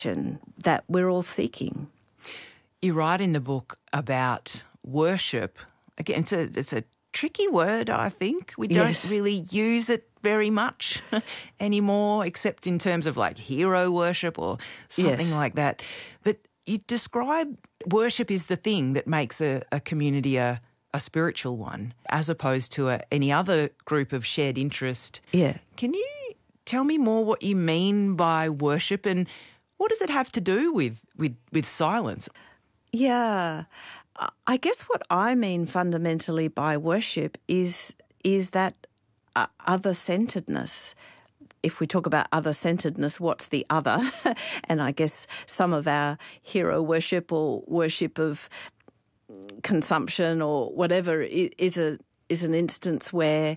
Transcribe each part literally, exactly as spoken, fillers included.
that we're all seeking. You write in the book about worship. Again, it's a, it's a tricky word, I think. We don't Yes. really use it very much anymore, except in terms of like hero worship or something Yes. like that. But you describe worship is the thing that makes a, a community a, a spiritual one, as opposed to a, any other group of shared interest. Yeah. Can you tell me more what you mean by worship, and what does it have to do with, with, with silence? Yeah. I guess what I mean fundamentally by worship is is that uh, other-centeredness. If we talk about other-centeredness, what's the other? And I guess some of our hero worship or worship of consumption or whatever is a is an instance where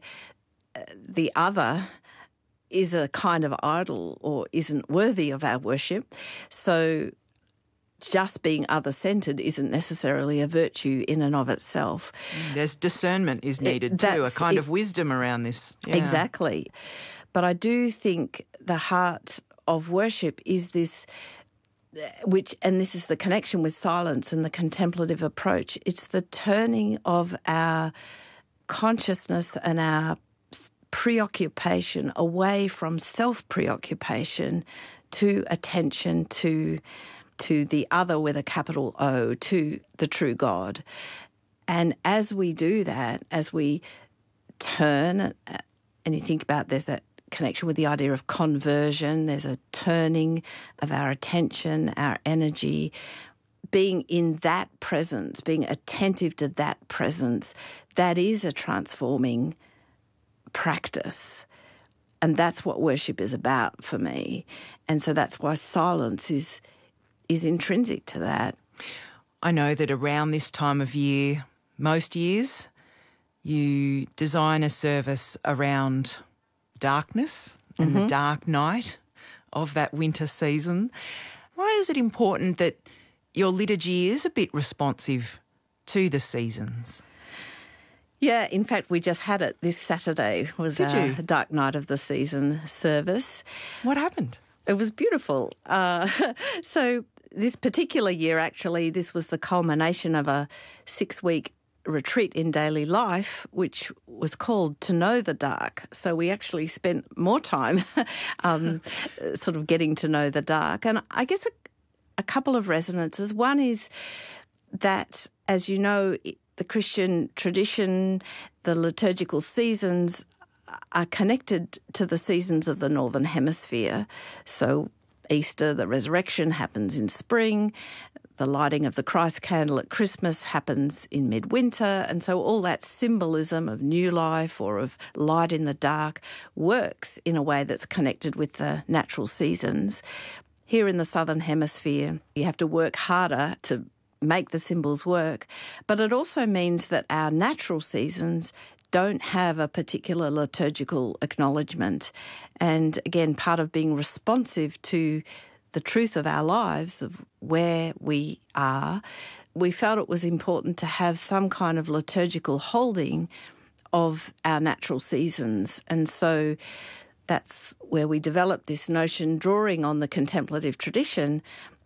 the other is a kind of idol or isn't worthy of our worship. So just being other-centred isn't necessarily a virtue in and of itself. There's discernment is needed It, too, a kind it, of wisdom around this. Yeah. Exactly. But I do think the heart of worship is this, which, and this is the connection with silence and the contemplative approach, it's the turning of our consciousness and our preoccupation away from self-preoccupation to attention to to the other with a capital O, to the true God. And as we do that, as we turn, and you think about there's that connection with the idea of conversion, there's a turning of our attention, our energy, being in that presence, being attentive to that presence, that is a transforming practice. And that's what worship is about for me. And so that's why silence is is intrinsic to that. I know that around this time of year, most years, you design a service around darkness and mm-hmm. the dark night of that winter season. Why is it important that your liturgy is a bit responsive to the seasons? Yeah, in fact, we just had it this Saturday. Was Did a you? Dark Night of the Season service. What happened? It was beautiful. Uh, so this particular year, actually, this was the culmination of a six-week retreat in daily life, which was called To Know the Dark. So we actually spent more time um, sort of getting to know the dark. And I guess a, a couple of resonances. One is that, as you know, the Christian tradition, the liturgical seasons are connected to the seasons of the Northern Hemisphere. So Easter, the resurrection, happens in spring. The lighting of the Christ candle at Christmas happens in midwinter. And so all that symbolism of new life or of light in the dark works in a way that's connected with the natural seasons. Here in the Southern Hemisphere, you have to work harder to make the symbols work. But it also means that our natural seasons don't have a particular liturgical acknowledgement. And again, part of being responsive to the truth of our lives, of where we are, we felt it was important to have some kind of liturgical holding of our natural seasons. And so that's where we developed this notion, drawing on the contemplative tradition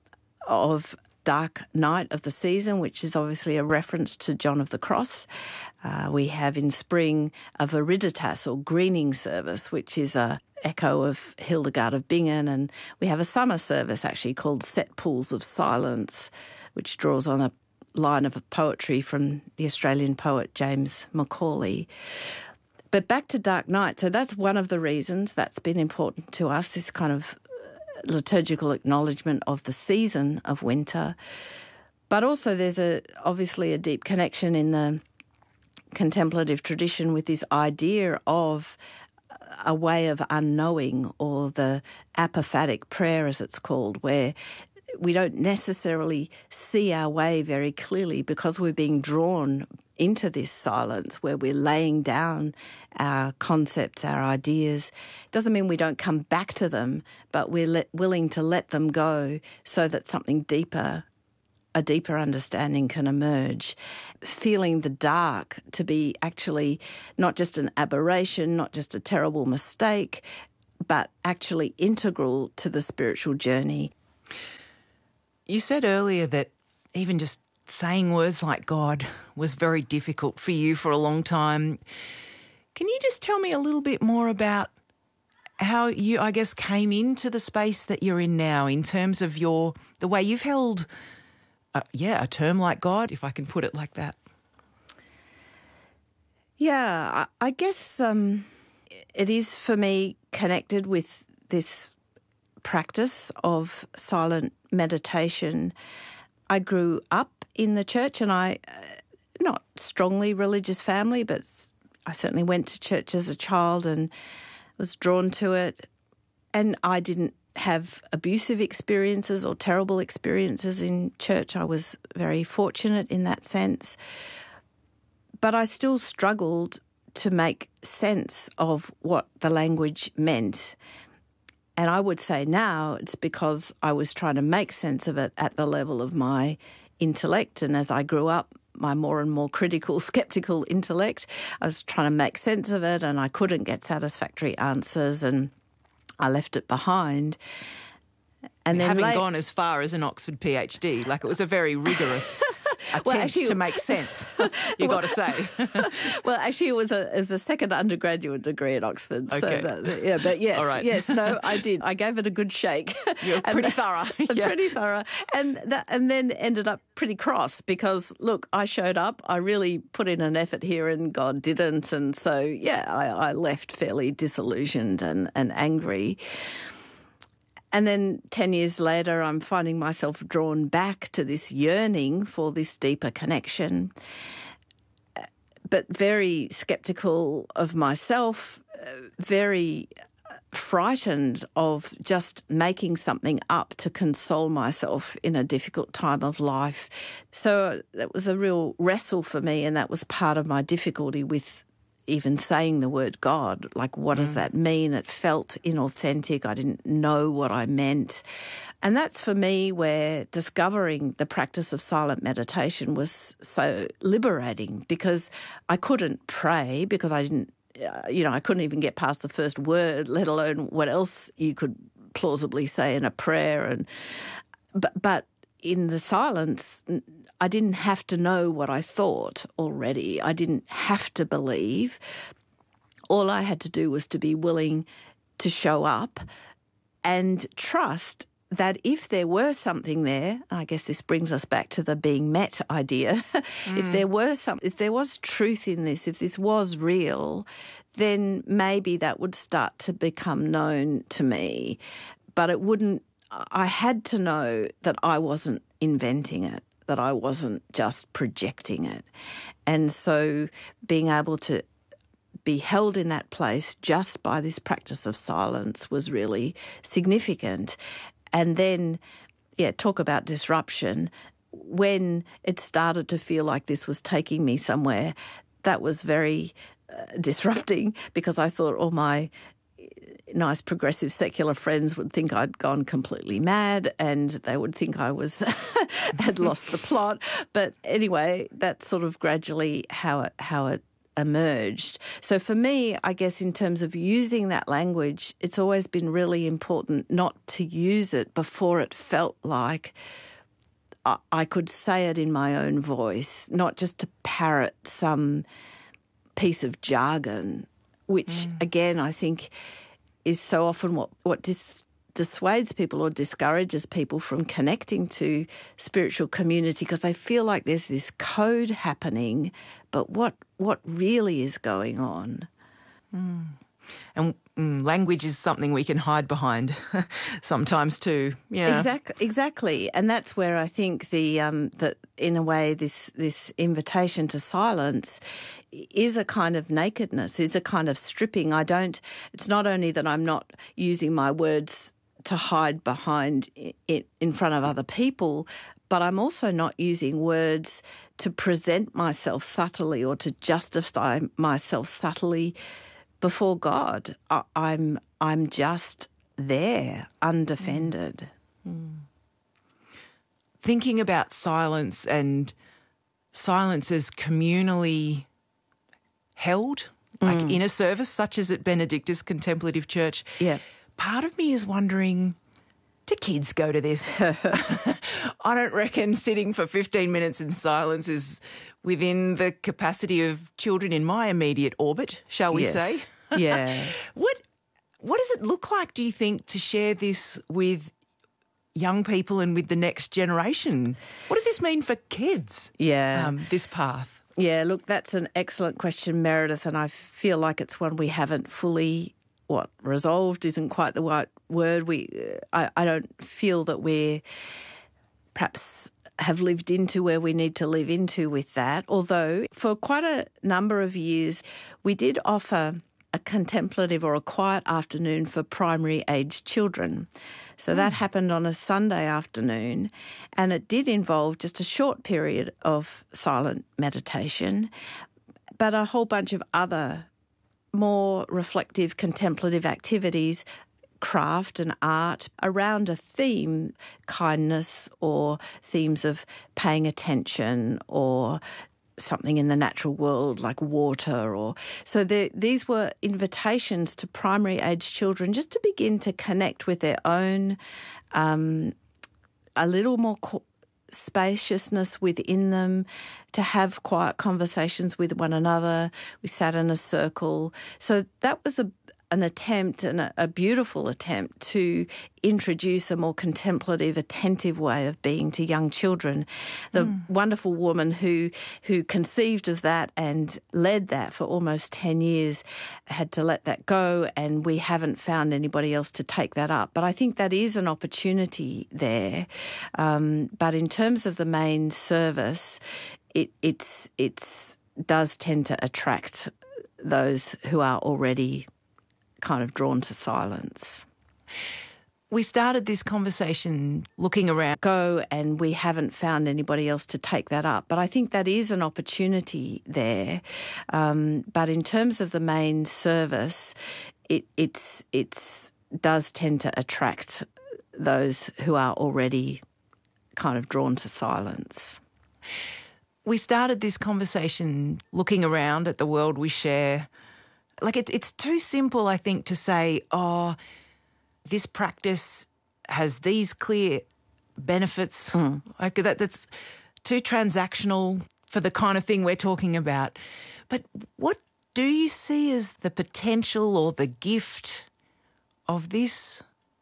of Dark Night of the Season, which is obviously a reference to John of the Cross. Uh, we have in spring a Viriditas or greening service, which is a echo of Hildegard of Bingen, and we have a summer service actually called Set Pools of Silence, which draws on a line of poetry from the Australian poet James Macaulay. But back to Dark Night, so that's one of the reasons that's been important to us, this kind of liturgical acknowledgement of the season of winter. But also there's a obviously a deep connection in the contemplative tradition with this idea of a way of unknowing, or the apophatic prayer as it's called, where we don't necessarily see our way very clearly because we're being drawn into this silence where we're laying down our concepts, our ideas. It doesn't mean we don't come back to them, but we're let, willing to let them go so that something deeper, a deeper understanding can emerge. Feeling the dark to be actually not just an aberration, not just a terrible mistake, but actually integral to the spiritual journey. You said earlier that even just saying words like God was very difficult for you for a long time. Can you just tell me a little bit more about how you, I guess, came into the space that you're in now in terms of your the way you've held, uh, yeah, a term like God, if I can put it like that? Yeah, I, I guess um, it is for me connected with this practice of silent meditation. I grew up in the church, and I, uh, not strongly religious family, but I certainly went to church as a child and was drawn to it. And I didn't have abusive experiences or terrible experiences in church. I was very fortunate in that sense. But I still struggled to make sense of what the language meant. And I would say now it's because I was trying to make sense of it at the level of my intellect. And as I grew up, my more and more critical, sceptical intellect, I was trying to make sense of it, and I couldn't get satisfactory answers, and I left it behind. And then having late, gone as far as an Oxford PhD, like it was a very rigorous attempt well, actually, to make sense, you well, got to say. Well, actually, it was a it was a second undergraduate degree at Oxford. Okay. So that, yeah, but yes, All right. yes, no, I did. I gave it a good shake. You're And pretty that- thorough. Yeah. Pretty thorough, and that, and then ended up pretty cross because look, I showed up. I really put in an effort here, and God didn't, and so yeah, I, I left fairly disillusioned and and angry. And then ten years later, I'm finding myself drawn back to this yearning for this deeper connection, but very sceptical of myself, very frightened of just making something up to console myself in a difficult time of life. So that was a real wrestle for me, and that was part of my difficulty with even saying the word God. Like, what does that mean? It felt inauthentic. I didn't know what I meant. And that's for me where discovering the practice of silent meditation was so liberating, because I couldn't pray because I didn't, uh, you know, I couldn't even get past the first word, let alone what else you could plausibly say in a prayer. And but, but in the silence, I didn't have to know what I thought already. I didn't have to believe. All I had to do was to be willing to show up and trust that if there were something there, I guess this brings us back to the being met idea, mm. if there were some, if there was truth in this, if this was real, then maybe that would start to become known to me. But it wouldn't, I had to know that I wasn't inventing it, that I wasn't just projecting it. And so being able to be held in that place just by this practice of silence was really significant. And then, yeah, talk about disruption. When it started to feel like this was taking me somewhere, that was very uh, disrupting, because I thought all my nice progressive secular friends would think I'd gone completely mad, and they would think I was had lost the plot. But anyway, that's sort of gradually how it how it emerged. So for me, I guess in terms of using that language, it's always been really important not to use it before it felt like I, I could say it in my own voice, not just to parrot some piece of jargon, which mm. again I think is so often what, what dis, dissuades people or discourages people from connecting to spiritual community, because they feel like there's this code happening, but what what really is going on? Mm. And mm, language is something we can hide behind sometimes too. Yeah, exactly, exactly. And that's where I think the um, that in a way this this invitation to silence is a kind of nakedness, is a kind of stripping. I don't. It's not only that I'm not using my words to hide behind it in front of other people, but I'm also not using words to present myself subtly or to justify myself subtly before God. I, I'm I'm just there, undefended. Mm. Thinking about silence and silence as communally held, like mm. in a service such as at Benedictus Contemplative Church. Yeah. Part of me is wondering, do kids go to this? I don't reckon sitting for fifteen minutes in silence is within the capacity of children in my immediate orbit, shall we Yes. say? Yeah. What What does it look like, do you think, to share this with young people and with the next generation? What does this mean for kids, Yeah. um, this path? Yeah, look, that's an excellent question, Meredith, and I feel like it's one we haven't fully, what, resolved isn't quite the right word. We, I, I don't feel that we're perhaps have lived into where we need to live into with that, although for quite a number of years we did offer a contemplative or a quiet afternoon for primary aged children. So that happened on a Sunday afternoon, and it did involve just a short period of silent meditation, but a whole bunch of other more reflective contemplative activities, craft and art around a theme, kindness, or themes of paying attention, or something in the natural world like water. Or so the, these were invitations to primary aged children just to begin to connect with their own um, a little more co- spaciousness within them, to have quiet conversations with one another. We sat in a circle. So that was a an attempt, and a, a beautiful attempt, to introduce a more contemplative, attentive way of being to young children. The mm. wonderful woman who who conceived of that and led that for almost ten years had to let that go, and we haven't found anybody else to take that up. But I think that is an opportunity there. Um, but in terms of the main service, it it's it's does tend to attract those who are already kind of drawn to silence. We started this conversation looking around. Go, and we haven't found anybody else to take that up. But I think that is an opportunity there. Um, but in terms of the main service, it it's it's does tend to attract those who are already kind of drawn to silence. We started this conversation looking around at the world we share. Like, it, it's too simple, I think, to say, oh, this practice has these clear benefits. Mm. Like that, that's too transactional for the kind of thing we're talking about. But what do you see as the potential or the gift of this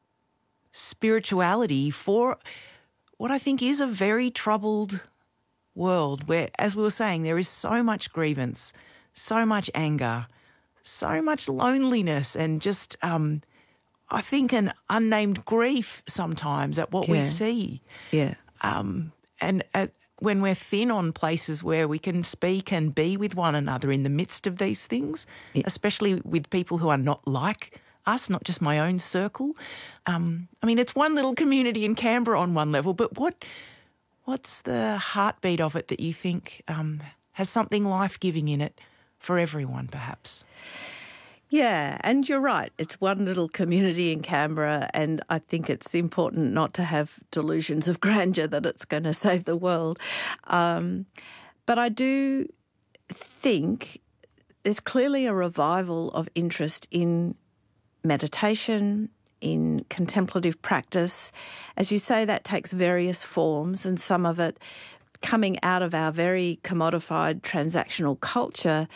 spirituality for what I think is a very troubled world where, as we were saying, there is so much grievance, so much anger, so much loneliness, and just, um, I think, an unnamed grief sometimes at what yeah. we see. Yeah. Um, and at, when we're thin on places where we can speak and be with one another in the midst of these things, yeah. especially with people who are not like us, not just my own circle. Um, I mean, it's one little community in Canberra on one level, but what what's the heartbeat of it that you think um, has something life-giving in it for everyone, perhaps? Yeah, and you're right. It's one little community in Canberra, and I think it's important not to have delusions of grandeur that it's going to save the world. Um, but I do think there's clearly a revival of interest in meditation, in contemplative practice. As you say, that takes various forms, and some of it coming out of our very commodified transactional culture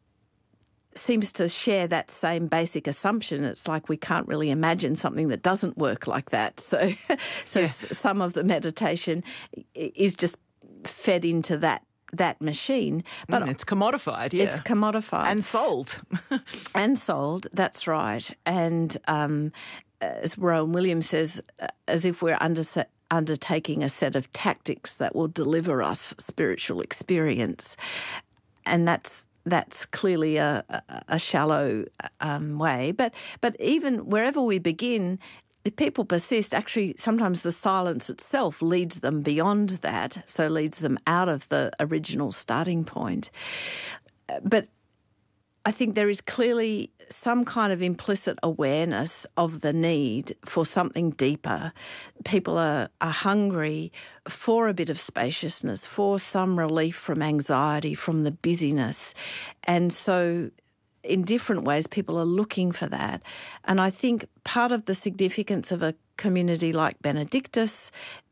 seems to share that same basic assumption. It's like we can't really imagine something that doesn't work like that. So, so yeah. s- some of the meditation is just fed into that that machine. But mm, it's commodified, yeah. It's commodified. And sold. and sold, that's right. And um, as Rowan Williams says, as if we're under, undertaking a set of tactics that will deliver us spiritual experience. And that's That's clearly a, a, a shallow um, way. But but even wherever we begin, if people persist, actually sometimes the silence itself leads them beyond that, so leads them out of the original starting point. But I think there is clearly some kind of implicit awareness of the need for something deeper. People are, are hungry for a bit of spaciousness, for some relief from anxiety, from the busyness. And so in different ways, people are looking for that. And I think part of the significance of a community like Benedictus,